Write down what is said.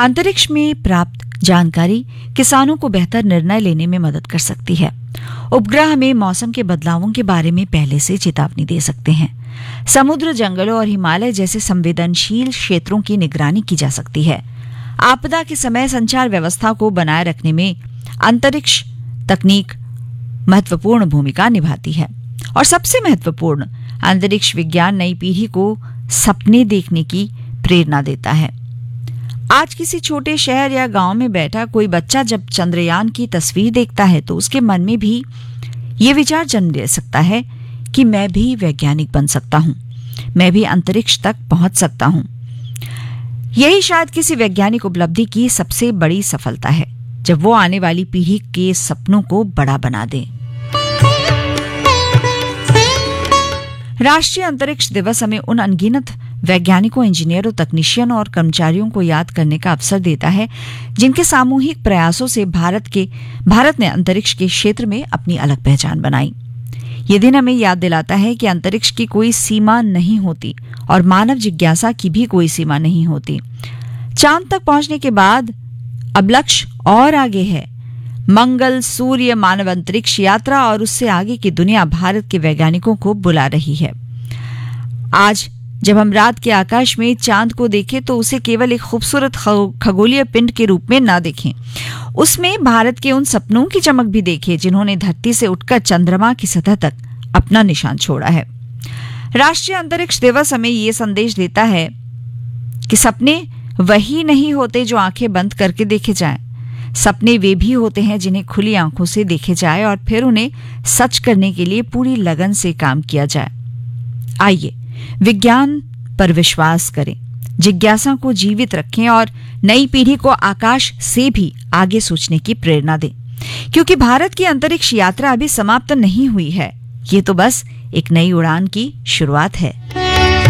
अंतरिक्ष में प्राप्त जानकारी किसानों को बेहतर निर्णय लेने में मदद कर सकती है। उपग्रह हमें मौसम के बदलावों के बारे में पहले से चेतावनी दे सकते हैं। समुद्र, जंगलों और हिमालय जैसे संवेदनशील क्षेत्रों की निगरानी की जा सकती है। आपदा के समय संचार व्यवस्था को बनाए रखने में अंतरिक्ष तकनीक महत्वपूर्ण भूमिका निभाती है। और सबसे महत्वपूर्ण, अंतरिक्ष विज्ञान नई पीढ़ी को सपने देखने की प्रेरणा देता है। आज किसी छोटे शहर या गांव में बैठा कोई बच्चा जब चंद्रयान की तस्वीर देखता है तो उसके मन में भी ये विचार जन्म ले सकता है कि मैं भी वैज्ञानिक बन सकता हूं, मैं भी अंतरिक्ष तक पहुंच सकता हूं। यही शायद किसी वैज्ञानिक उपलब्धि की सबसे बड़ी सफलता है, जब वो आने वाली पीढ़ी के सपनों को बड़ा बना दे। राष्ट्रीय अंतरिक्ष दिवस हमें उन अनगिनत वैज्ञानिकों, इंजीनियरों, तकनीशियनों और कर्मचारियों को याद करने का अवसर देता है जिनके सामूहिक प्रयासों से भारत ने अंतरिक्ष के क्षेत्र में अपनी अलग पहचान बनाई। ये दिन हमें याद दिलाता है कि अंतरिक्ष की कोई सीमा नहीं होती और मानव जिज्ञासा की भी कोई सीमा नहीं होती। चांद तक पहुंचने के बाद अब लक्ष्य और आगे है। मंगल, सूर्य, मानव अंतरिक्ष यात्रा और उससे आगे की दुनिया भारत के वैज्ञानिकों को बुला रही है। आज जब हम रात के आकाश में चांद को देखें तो उसे केवल एक खूबसूरत खगोलीय पिंड के रूप में ना देखें, उसमें भारत के उन सपनों की चमक भी देखें जिन्होंने धरती से उठकर चंद्रमा की सतह तक अपना निशान छोड़ा है। राष्ट्रीय अंतरिक्ष दिवस हमें ये संदेश देता है कि सपने वही नहीं होते जो आंखें बंद करके देखे जाएं। सपने वे भी होते हैं जिन्हें खुली आंखों से देखे जाए और फिर उन्हें सच करने के लिए पूरी लगन से काम किया जाए। आइए विज्ञान पर विश्वास करें, जिज्ञासा को जीवित रखें और नई पीढ़ी को आकाश से भी आगे सोचने की प्रेरणा दें, क्योंकि भारत की अंतरिक्ष यात्रा अभी समाप्त नहीं हुई है। ये तो बस एक नई उड़ान की शुरुआत है।